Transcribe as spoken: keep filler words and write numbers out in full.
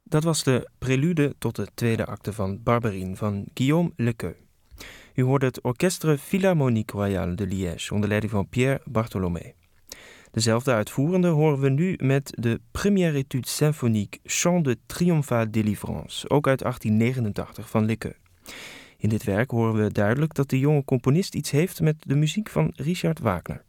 Dat was de prelude tot de tweede acte van Barberine van Guillaume Lequeux. U hoorde het Orchestre Philharmonique Royale de Liège onder leiding van Pierre Bartholomé. Dezelfde uitvoerende horen we nu met de Première Étude Symphonique Chant de Triomphale Délivrance, ook uit achttien negenentachtig van Lequeux. In dit werk horen we duidelijk dat de jonge componist iets heeft met de muziek van Richard Wagner.